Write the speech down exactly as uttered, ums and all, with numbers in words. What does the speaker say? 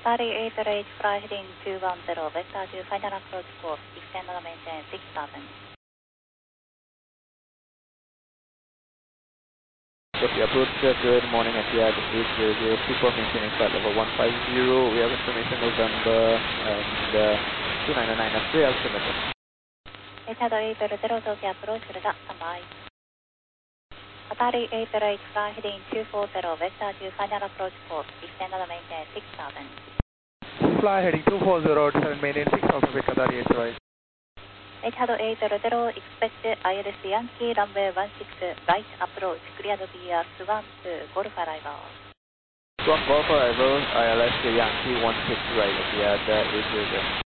Atari eight eight fly heading two one zero, vector two final approach course, extend and maintain six thousand. Copy, approach uh, good morning, Etihad eight zero zero two four, maintaining flight level one five zero, we have information November and uh, two nine nine F three, altimeter. Etihad eight zero zero, Tokyo approach, Delta, standby. Atari eight eight fly heading two four zero, vector two final approach course, extend and maintain six thousand. Fly heading two four zero, descend maintain six thousand feet, Atari eight eight. Etihad eight zero zero, expect I L S Yankee runway one six, right approach, cleared via Swan two, Golf arrival. Swan Golf arrival, I L S Yankee one six right, Etihad eight zero zero.